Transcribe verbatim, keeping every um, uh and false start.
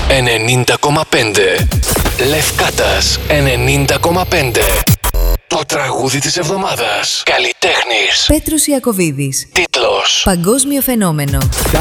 ενενήντα κόμμα πέντε. Λευκάτας ενενήντα κόμμα πέντε. Το τραγούδι της εβδομάδας. Καλλιτέχνης Πέτρος Ιακωβίδης. Τίτλος Παγκόσμιο φαινόμενο.